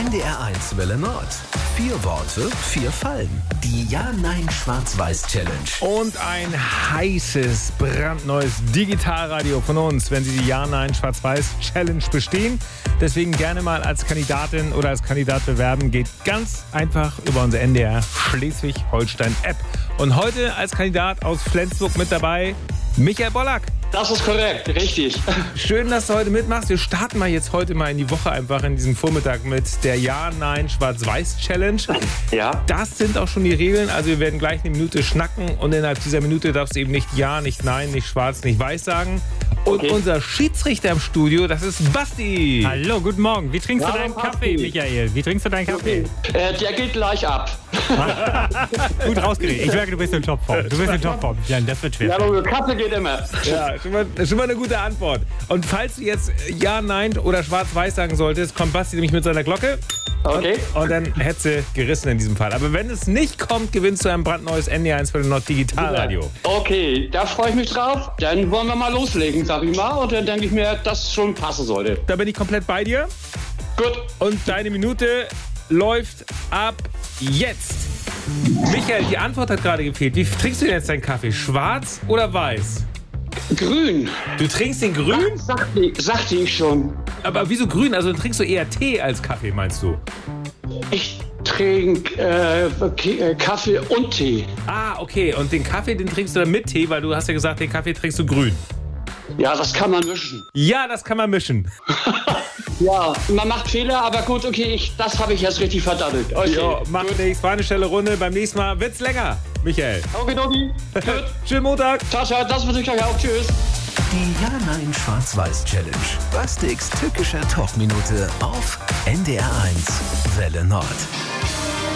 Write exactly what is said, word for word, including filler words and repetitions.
N D R eins Welle Nord. Vier Worte, vier Fallen. Die Ja-Nein-Schwarz-Weiß-Challenge. Und ein heißes, brandneues Digitalradio von uns, wenn Sie die Ja-Nein-Schwarz-Weiß-Challenge bestehen. Deswegen gerne mal als Kandidatin oder als Kandidat bewerben. Geht ganz einfach über unsere N D R Schleswig-Holstein-App. Und heute als Kandidat aus Flensburg mit dabei Michael Bollack. Das ist korrekt, richtig. Schön, dass du heute mitmachst. Wir starten mal jetzt heute mal in die Woche einfach in diesem Vormittag mit der Ja-Nein-Schwarz-Weiß-Challenge. Ja. Das sind auch schon die Regeln. Also wir werden gleich eine Minute schnacken und innerhalb dieser Minute darfst du eben nicht Ja, nicht Nein, nicht Schwarz, nicht Weiß sagen. Und Okay. unser Schiedsrichter im Studio, das ist Basti. Hallo, guten Morgen. Wie trinkst Ja, du deinen Basti. Kaffee, Michael? Wie trinkst du deinen Kaffee? Äh, der geht gleich ab. Gut rausgeredet. Ich merke, du bist in Topform. Du bist in Topform. Ja, das wird schwer. Ja, aber Kaffee geht immer. Ja, schon mal, schon mal eine gute Antwort. Und falls du jetzt Ja, Nein oder Schwarz-Weiß sagen solltest, kommt Basti nämlich mit seiner Glocke. Okay. Und dann hättest du gerissen in diesem Fall. Aber wenn es nicht kommt, gewinnst du ein brandneues N D R eins Welle Nord Digitalradio. Okay, da freue ich mich drauf. Dann wollen wir mal loslegen, sag ich mal. Und dann denke ich mir, dass schon passen sollte. Da bin ich komplett bei dir. Gut. Und deine Minute läuft ab jetzt. Michael, die Antwort hat gerade gefehlt. Wie trinkst du denn jetzt deinen Kaffee? Schwarz oder weiß? Grün. Du trinkst den grün? Sagte ich, sagte ich schon. Aber wieso grün? Also dann trinkst du eher Tee als Kaffee, meinst du? Ich trinke äh, K- äh, Kaffee und Tee. Ah, okay. Und den Kaffee, den trinkst du dann mit Tee, weil du hast ja gesagt, den Kaffee trinkst du grün. Ja, das kann man mischen. Ja, das kann man mischen. Ja, man macht Fehler, aber gut, okay, ich, das habe ich jetzt richtig verdattelt. Okay. Jo, macht nichts. War eine schnelle Runde. Beim nächsten Mal wird's länger, Michael. Okidoki. Gut. Schönen Montag. Ciao, ciao, das wünsche ich euch auch. Tschüss. Die Ja-Nein-Schwarz-Weiß-Challenge. Bastiks tückischer Talkminute auf N D R eins Welle Nord.